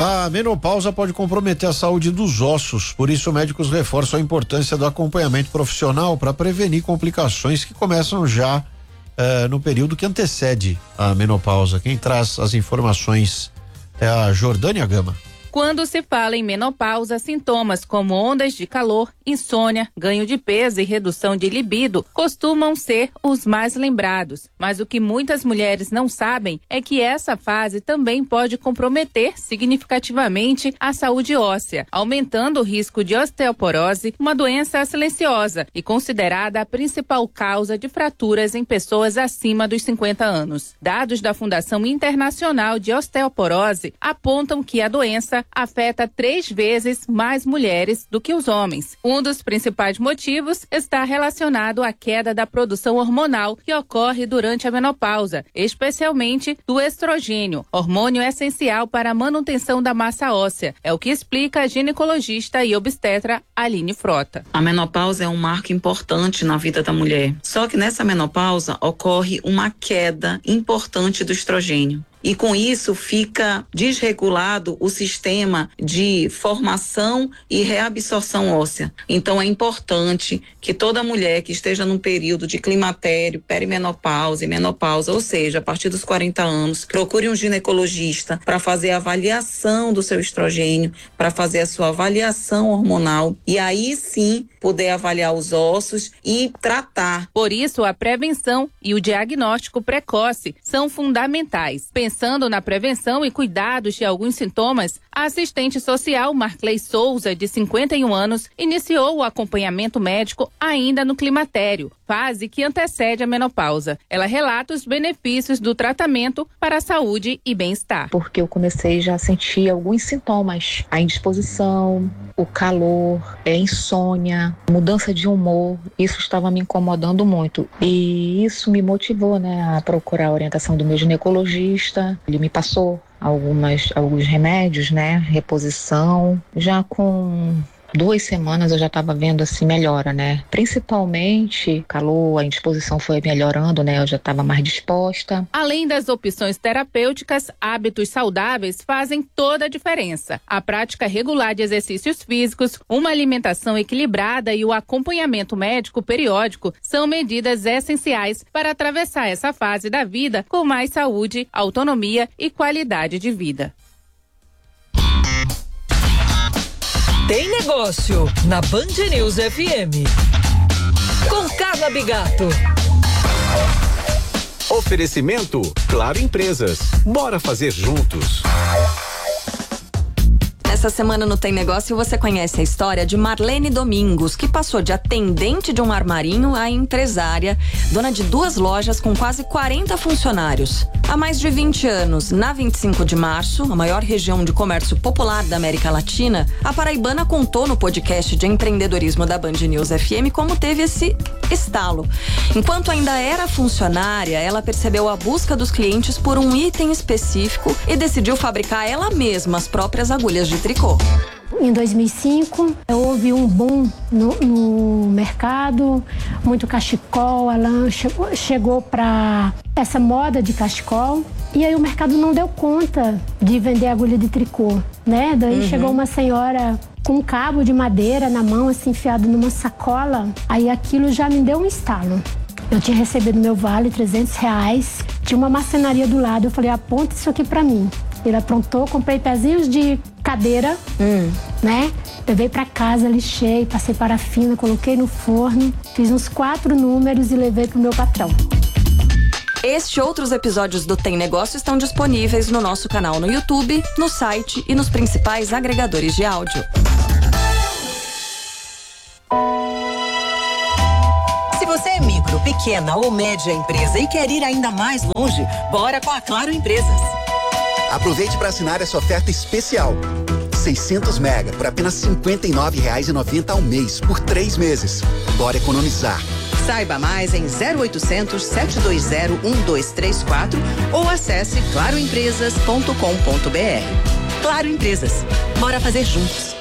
A menopausa pode comprometer a saúde dos ossos, por isso médicos reforçam a importância do acompanhamento profissional para prevenir complicações que começam já no período que antecede a menopausa. Quem traz as informações é a Jordânia Gama. Quando se fala em menopausa, sintomas como ondas de calor, insônia, ganho de peso e redução de libido costumam ser os mais lembrados. Mas o que muitas mulheres não sabem é que essa fase também pode comprometer significativamente a saúde óssea, aumentando o risco de osteoporose, uma doença silenciosa e considerada a principal causa de fraturas em pessoas acima dos 50 anos. Dados da Fundação Internacional de Osteoporose apontam que a doença afeta 3 vezes mais mulheres do que os homens. Um dos principais motivos está relacionado à queda da produção hormonal que ocorre durante a menopausa, especialmente do estrogênio, hormônio essencial para a manutenção da massa óssea. É o que explica a ginecologista e obstetra Aline Frota. A menopausa é um marco importante na vida da mulher. Só que nessa menopausa ocorre uma queda importante do estrogênio. E com isso fica desregulado o sistema de formação e reabsorção óssea. Então é importante que toda mulher que esteja num período de climatério, perimenopausa e menopausa, ou seja, a partir dos 40 anos, procure um ginecologista para fazer a avaliação do seu estrogênio, para fazer a sua avaliação hormonal e aí sim poder avaliar os ossos e tratar. Por isso, a prevenção e o diagnóstico precoce são fundamentais. Pensando na prevenção e cuidados de alguns sintomas, a assistente social Marcley Souza, de 51 anos, iniciou o acompanhamento médico ainda no climatério, fase que antecede a menopausa. Ela relata os benefícios do tratamento para a saúde e bem-estar. Porque eu comecei já a sentir alguns sintomas, a indisposição, o calor, insônia, mudança de humor, isso estava me incomodando muito. E isso me motivou, a procurar a orientação do meu ginecologista. Ele me passou alguns remédios, reposição. Já com 2 semanas eu já estava vendo assim melhora, Principalmente calor, a indisposição foi melhorando, Eu já estava mais disposta. Além das opções terapêuticas, hábitos saudáveis fazem toda a diferença. A prática regular de exercícios físicos, uma alimentação equilibrada e o acompanhamento médico periódico são medidas essenciais para atravessar essa fase da vida com mais saúde, autonomia e qualidade de vida. Tem Negócio, na Band News FM. Com Carla Bigato. Oferecimento Claro Empresas. Bora fazer juntos. Essa semana no Tem Negócio você conhece a história de Marlene Domingos, que passou de atendente de um armarinho a empresária, dona de 2 lojas com quase 40 funcionários. Há mais de 20 anos, na 25 de março, a maior região de comércio popular da América Latina, a paraibana contou no podcast de empreendedorismo da Band News FM como teve esse estalo. Enquanto ainda era funcionária, ela percebeu a busca dos clientes por um item específico e decidiu fabricar ela mesma as próprias agulhas de tricô. Em 2005, houve um boom no mercado, muito cachecol, a lã chegou para essa moda de cachecol. E aí o mercado não deu conta de vender agulha de tricô, Daí chegou uma senhora com um cabo de madeira na mão, assim, enfiado numa sacola. Aí aquilo já me deu um estalo. Eu tinha recebido meu vale, R$300, tinha uma marcenaria do lado, eu falei, aponta isso aqui pra mim. Ele aprontou, comprei pezinhos de cadeira, levei pra casa, lixei, passei parafina, coloquei no forno, fiz uns 4 números e levei pro meu patrão. Este e outros episódios do Tem Negócio estão disponíveis no nosso canal no YouTube, no site e nos principais agregadores de áudio. Se você é micro, pequena ou média empresa e quer ir ainda mais longe, bora com a Claro Empresas. Aproveite para assinar essa oferta especial. 600 mega por apenas R$ 59,90 ao mês, por 3 meses. Bora economizar. Saiba mais em 0800 720 1234 ou acesse claroempresas.com.br. Claro Empresas. Bora fazer juntos.